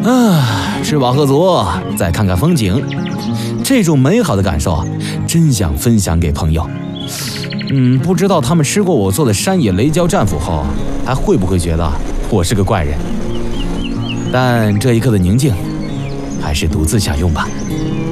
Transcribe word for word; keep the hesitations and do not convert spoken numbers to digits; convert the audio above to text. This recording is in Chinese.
啊，吃饱喝足，再看看风景，这种美好的感受，真想分享给朋友。嗯，不知道他们吃过我做的山野雷椒战斧后，还会不会觉得我是个怪人？但这一刻的宁静，还是独自享用吧。